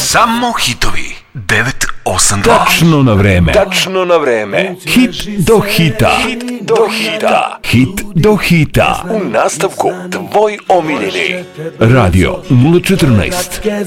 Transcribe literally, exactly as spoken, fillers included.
Samo hitovi. devet osam dva. Tačno na vreme. Tačno na vreme. Hit do hita. Hit do hita. Hit do hita. U nastavku tvoj omiljeni. Radio nula četrnaest.